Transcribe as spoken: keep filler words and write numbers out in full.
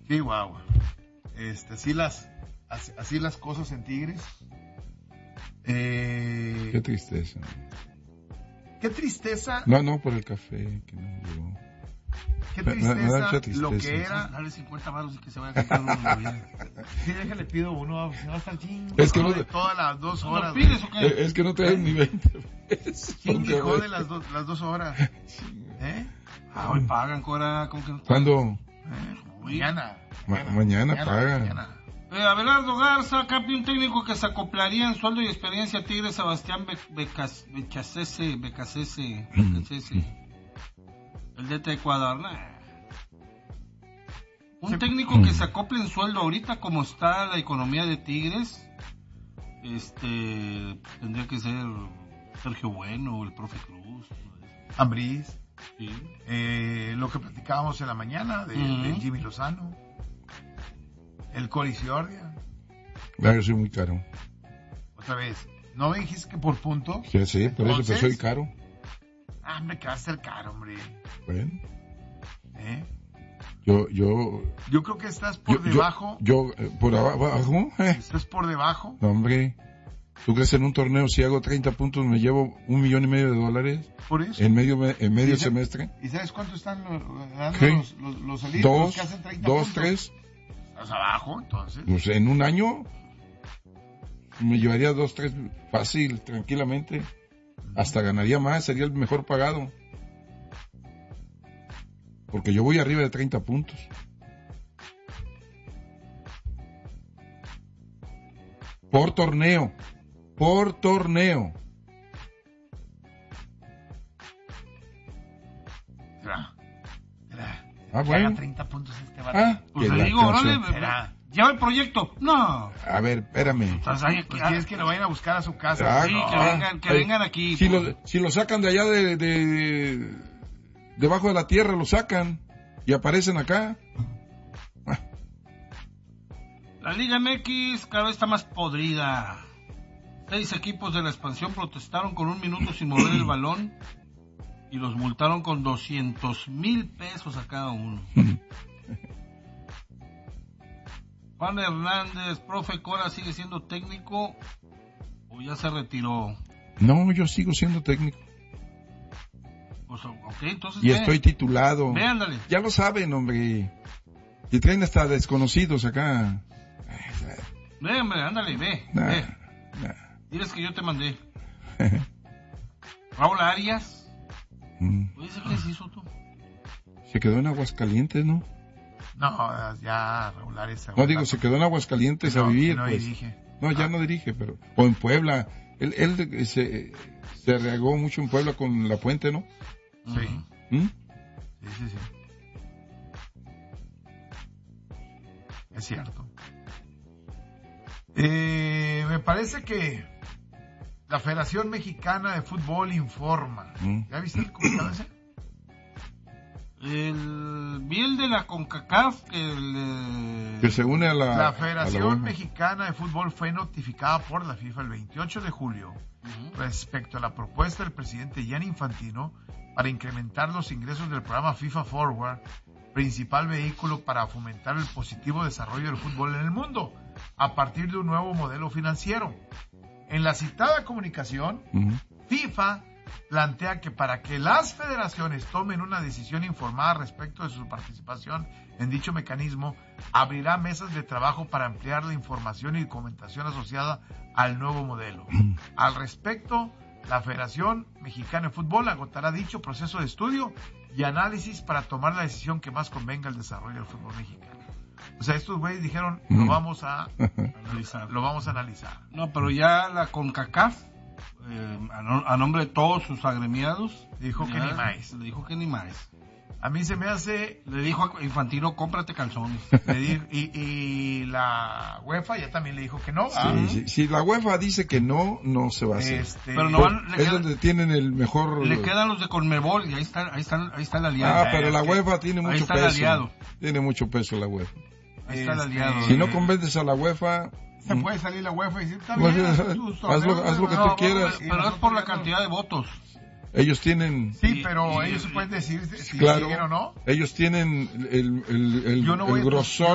Chihuahua. Este, así las, así, así las cosas en Tigres. Eh, Qué tristeza. Qué tristeza. No, no, por el café que no llegó. Qué tristeza, me, me da mucha tristeza. Lo que era. Dale cincuenta baros y que se vaya a comprar uno. Sí, déjale, pido uno. Si no está el chingo. Es que no, de todas las dos horas. ¿No pides o qué? Es que no te dan ni veinte pesos. Chingo de las, do, las dos horas. ¿Eh? Ah, hoy pagan, Cora. ¿Cómo que no? ¿Cuándo? Eh, mañana. Ma- mañana, mañana pagan. Mañana. Eh, Abelardo Garza, campeón técnico que se acoplaría en sueldo y experiencia Tigre, Sebastián Becas, Becasese, Becasese, Becasese, el D T de Ecuador. Nah. Un técnico que se acople en sueldo ahorita como está la economía de Tigres, este, tendría que ser Sergio Bueno o el profe Cruz. Ambriz. Sí. Eh, lo que platicábamos en la mañana de, uh-huh. de Jimmy Lozano. El Coriciordia. Claro, yo soy muy caro. Otra vez. ¿No me dijiste que por punto? Sí, sí, por Entonces, eso que soy caro. Ah, hombre, que va a ser caro, hombre. Bueno. ¿Eh? Yo, yo... Yo creo que estás por yo, debajo. Yo, yo eh, ¿por abajo? Eh. ¿Estás por debajo? No, hombre. ¿Tú crees en un torneo si hago treinta puntos me llevo un millón y medio de dólares? Por eso. En medio, en medio ¿Y semestre. ¿Y sabes cuánto están dando ¿Qué? los, los, los elitos Dos, que hacen treinta dos, puntos? tres. ¿Estás abajo, entonces? Pues en un año me llevaría dos, tres fácil, tranquilamente. Hasta ganaría más, sería el mejor pagado. Porque yo voy arriba de treinta puntos. Por torneo. Por torneo. Será. Será. Ah, Que bueno. haga treinta puntos este vato. Ah, Pues que le la digo, canción. órale, Será. lleva el proyecto. No. A ver, espérame. Estás ahí, Pues ah, quieres que lo vayan a buscar a su casa. Ah, sí, No. que vengan, que Ay, vengan aquí. Si pues. lo, si lo sacan de allá de, de, debajo de la tierra, lo sacan y aparecen acá. Ah, La Liga M X cada vez está más podrida. Seis equipos de la expansión protestaron con un minuto sin mover el balón y los multaron con doscientos mil pesos a cada uno. Juan Hernández, profe Cora, ¿sigue siendo técnico o ya se retiró? No, yo sigo siendo técnico. Pues, ok, entonces Y ve. estoy titulado. Ve, ándale. Ya lo saben, hombre. Y traen hasta desconocidos acá. Ve, hombre, ándale, ve. Nah, ve. nah. Diles que yo te mandé. Raúl Arias. Mm. Oye, ¿qué se hizo tú? Se quedó en Aguascalientes, ¿no? No, ya, regulares. No digo, se quedó en Aguascalientes no, a vivir, no pues. dirige. No, ya Ah. no dirige, pero... O en Puebla. Él, él se, se regó mucho en Puebla con La Puente, ¿no? Sí. ¿Mm? Sí, sí, sí. Es cierto. Eh, me parece que la Federación Mexicana de Fútbol informa. Mm. ¿Ya viste el comunicado ese? El vi el de la CONCACAF que el, Que se une a la... La a Federación la Mexicana de Fútbol fue notificada por la FIFA el veintiocho de julio uh-huh. respecto a la propuesta del presidente Gianni Infantino para incrementar los ingresos del programa FIFA Forward, principal vehículo para fomentar el positivo desarrollo del fútbol en el mundo, a partir de un nuevo modelo financiero. En la citada comunicación, Uh-huh. FIFA plantea que para que las federaciones tomen una decisión informada respecto de su participación en dicho mecanismo, abrirá mesas de trabajo para ampliar la información y documentación asociada al nuevo modelo. Al respecto, la Federación Mexicana de Fútbol agotará dicho proceso de estudio y análisis para tomar la decisión que más convenga al desarrollo del fútbol mexicano. O sea, estos güeyes dijeron, lo vamos a analizar. lo vamos a analizar. No, pero ya la CONCACAF, eh, a, no, a nombre de todos sus agremiados, Dijo ya que ni más. Le dijo que ni más. A mí se me hace... Le dijo a Infantino, cómprate calzones. Le di- y, y la UEFA ya también le dijo que no. ¿ah? Sí, sí. Si la UEFA dice que no, no se va a hacer. Este, Pero no Por- van- le es queda- donde tienen el mejor... Le quedan los de Conmebol y ahí está, ahí está, ahí está el aliado. Ah, pero la que- UEFA tiene ahí mucho está el peso. aliado. Tiene mucho peso la UEFA. Ahí está el este, aliado. Si no convences a la UEFA... se mm, puede salir la UEFA y decir, está Pues, bien, haz- haz tus haz lo- torneos, haz lo que no, tú no, quieras. y Pero es nosotros por la ya no. cantidad de votos. ellos tienen... Sí, Y- pero y- ellos y- pueden decir si Claro, siguen o no. ellos tienen el, el, el, Yo no voy el a- grosor